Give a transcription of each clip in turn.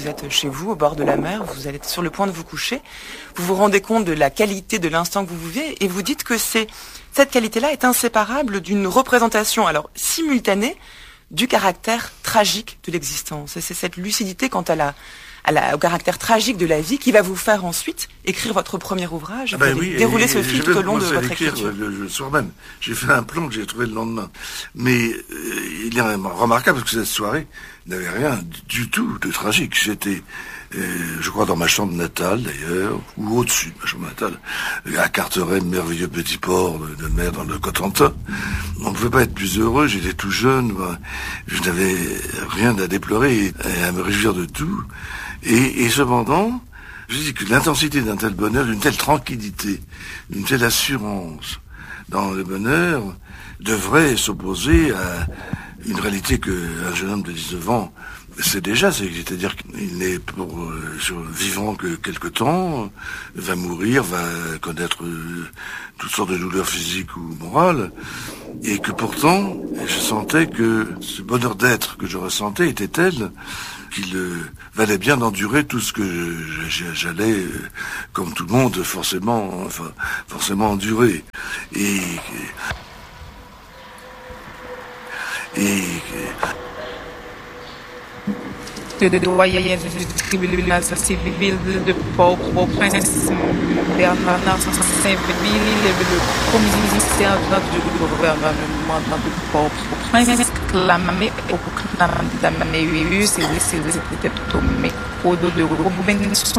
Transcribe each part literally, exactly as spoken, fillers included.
vous êtes chez vous, au bord de la mer, vous êtes sur le point de vous coucher, vous vous rendez compte de la qualité de l'instant que vous vivez et vous dites que c'est, cette qualité-là est inséparable d'une représentation, alors simultanée, du caractère tragique de l'existence. Et c'est cette lucidité quant à la, à la, au caractère tragique de la vie qui va vous faire ensuite écrire votre premier ouvrage, ah ben oui, dérouler ce fil tout au long de votre écriture. Le, le soir même, j'ai fait un plan que j'ai trouvé le lendemain. Mais euh, il est remarquable parce que cette soirée n'avait rien du tout de tragique. J'étais, euh, je crois, dans ma chambre natale d'ailleurs, ou au-dessus de ma chambre natale, à Carteret, merveilleux petit port de, de mer dans le Cotentin. On ne pouvait pas être plus heureux, j'étais tout jeune, ben, je n'avais rien à déplorer et, et à me réjouir de tout. Et, et cependant, je dis que l'intensité d'un tel bonheur, d'une telle tranquillité, d'une telle assurance dans le bonheur devrait s'opposer à une réalité qu'un jeune homme de dix-neuf ans sait déjà, c'est-à-dire qu'il n'est pour euh, vivant que quelque temps, va mourir, va connaître euh, toutes sortes de douleurs physiques ou morales, et que pourtant, je sentais que ce bonheur d'être que je ressentais était tel qu'il euh, valait bien d'endurer tout ce que j'allais, euh, comme tout le monde, forcément, enfin, forcément endurer. Et, et, de doyen du tribunal civil de Port-au-Prince, Bernard Saint-Ville, le commissaire du gouvernement de Port-au-Prince, clamé au clamé U, c'était au micro de Robinson.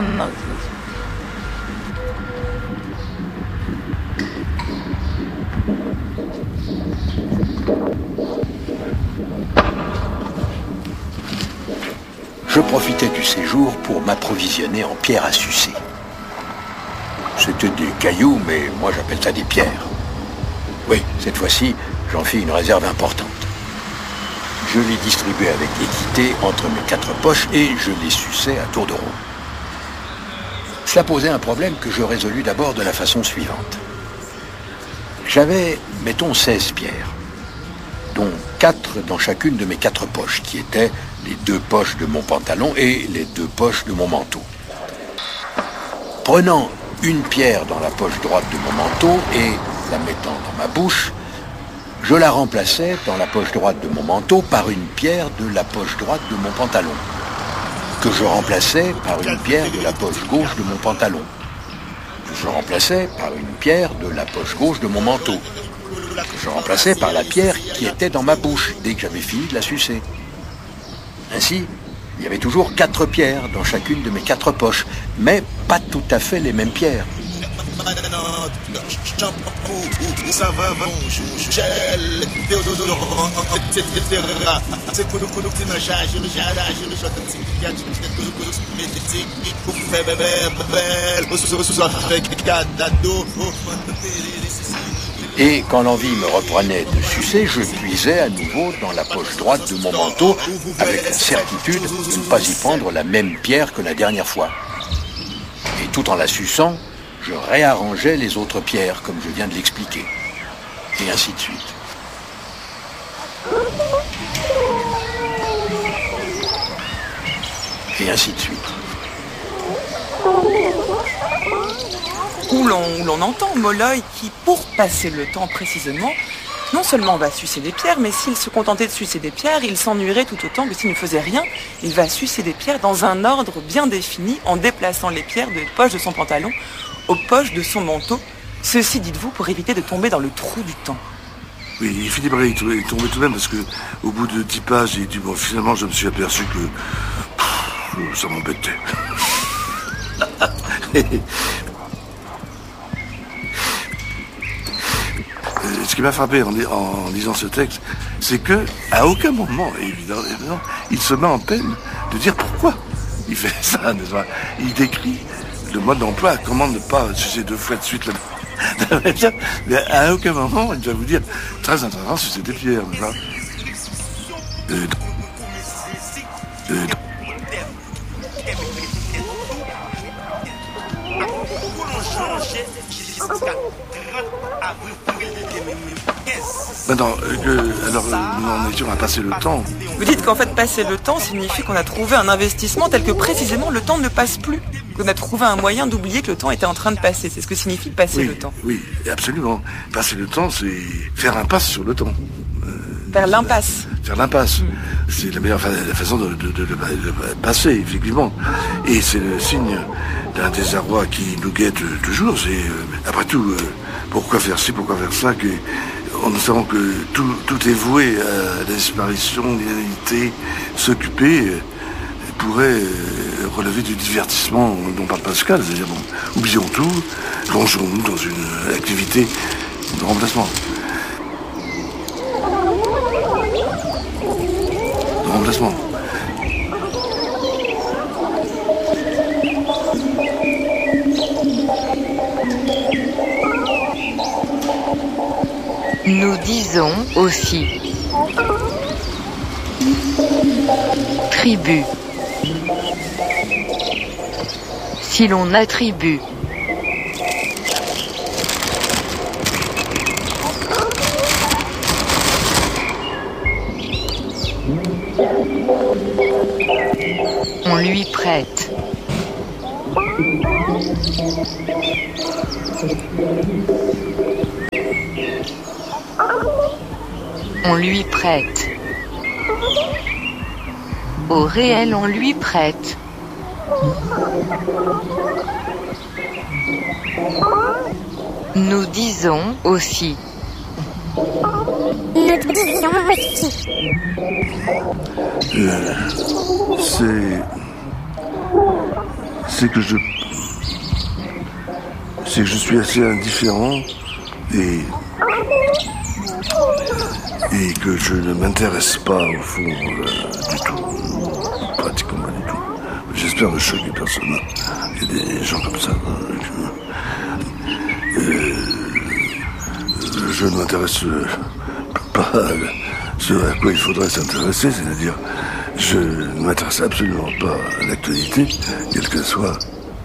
Je profitais du séjour pour m'approvisionner en pierres à sucer. C'était des cailloux, mais moi j'appelle ça des pierres. Oui, cette fois-ci, j'en fis une réserve importante. Je les distribuais avec équité entre mes quatre poches et je les suçais à tour de rôle. Cela posait un problème que je résolus d'abord de la façon suivante. J'avais, mettons, seize pierres, dont quatre dans chacune de mes quatre poches, qui étaient les deux poches de mon pantalon et les deux poches de mon manteau. Prenant une pierre dans la poche droite de mon manteau et la mettant dans ma bouche, je la remplaçais dans la poche droite de mon manteau par une pierre de la poche droite de mon pantalon, que je remplaçais par une pierre de la poche gauche de mon pantalon, que je remplaçais par une pierre de la poche gauche de mon manteau, que je remplaçais par la pierre qui était dans ma bouche dès que j'avais fini de la sucer. Ainsi, il y avait toujours quatre pierres dans chacune de mes quatre poches, mais pas tout à fait les mêmes pierres. Et quand l'envie me reprenait de sucer, je puisais à nouveau dans la poche droite de mon manteau avec la certitude de ne pas y prendre la même pierre que la dernière fois. Et tout en la suçant, je réarrangeais les autres pierres, comme je viens de l'expliquer. Et ainsi de suite. Et ainsi de suite. Où l'on, où l'on entend Molloy qui, pour passer le temps précisément, non seulement va sucer des pierres, mais s'il se contentait de sucer des pierres, il s'ennuierait tout autant que s'il ne faisait rien. Il va sucer des pierres dans un ordre bien défini, en déplaçant les pierres des poches de son pantalon aux poches de son manteau. Ceci, dites-vous, pour éviter de tomber dans le trou du temps. Oui, il finit par y tomber tout de même parce que au bout de dix pages, il dit bon, finalement, je me suis aperçu que pff, ça m'embêtait. Ce qui m'a frappé en, en lisant ce texte, c'est que à aucun moment, évidemment, évidemment, il se met en peine de dire pourquoi il fait ça, n'est-ce pas ? Il décrit le mode d'emploi, comment ne pas sucer deux fois de suite la même pierre, mais à aucun moment, il va vous dire très intéressant sucer des pierres, n'est-ce pas ? euh, euh, Maintenant, euh, alors nous en étions à passer le temps Vous dites qu'en fait, passer le temps signifie qu'on a trouvé un investissement tel que précisément le temps ne passe plus. Qu'on a trouvé un moyen d'oublier que le temps était en train de passer. C'est ce que signifie passer oui, le temps. Oui, absolument. Passer le temps, c'est faire impasse sur le temps. Euh, faire l'impasse. Faire l'impasse. Mmh. C'est la meilleure fa- la façon de, de, de, de, de passer, effectivement. Et c'est le signe d'un désarroi qui nous guette toujours. C'est, euh, après tout, euh, pourquoi faire ci, pourquoi faire ça, que, en savant que tout, tout est voué à la disparition, l'inanité, s'occuper, euh, pourrait euh, relever du divertissement dont parle Pascal, c'est-à-dire bon, oublions tout, plongeons-nous dans une activité de remplacement. De remplacement. Nous disons aussi tribu. Si l'on attribue on lui prête. On lui prête. Au réel, on lui prête. Nous disons aussi. Euh, c'est... C'est que je... C'est que je suis assez indifférent et... Et que je ne m'intéresse pas, au fond, euh, du tout. Pratiquement pas du tout. J'espère ne choquer personne. Il y a des gens comme ça. Euh, je ne m'intéresse pas à ce à quoi il faudrait s'intéresser, c'est-à-dire je ne m'intéresse absolument pas à l'actualité, quelle qu'elle soit.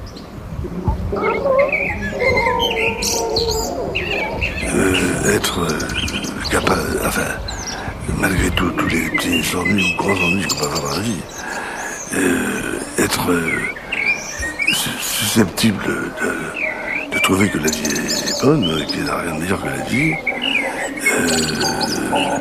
Euh, être euh, capable, enfin, malgré tout, tous les petits ennuis ou grands ennuis qu'on peut avoir dans la vie, euh, être euh, susceptible de, de trouver que la vie est bonne, qu'il n'y a rien de meilleur que la vie, euh,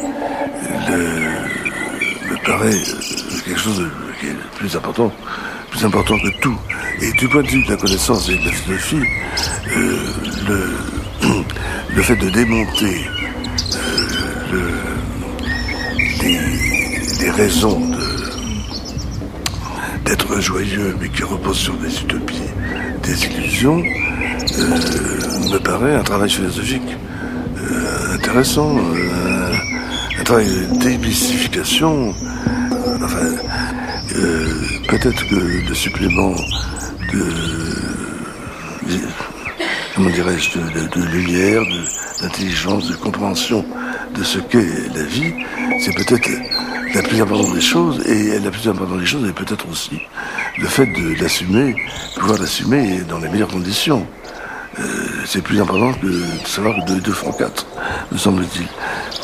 le, me paraît quelque chose de, qui est plus important, plus important que tout. Et du point de vue de la connaissance et de la philosophie, euh, le, le fait de démonter euh, le, les, les raisons de, d'être joyeux, mais qui reposent sur des utopies, des illusions, euh, me paraît un travail philosophique euh, intéressant, euh, un travail de démystification. Euh, enfin, euh, peut-être que le supplément de, de comment dirais-je, de, de, de lumière, de, d'intelligence, de compréhension de ce qu'est la vie, c'est peut-être la plus importante des choses, et la plus importante des choses est peut-être aussi le fait de l'assumer, pouvoir l'assumer dans les meilleures conditions. Euh, c'est plus important que de savoir que deux et deux font quatre, me semble-t-il.